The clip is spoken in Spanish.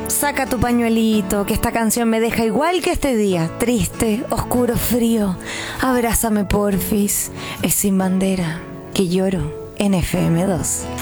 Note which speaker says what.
Speaker 1: Saca tu pañuelito, que esta canción me deja igual que este día, triste, oscuro, frío. Abrázame porfis, es Sin Bandera, que lloro en FM2.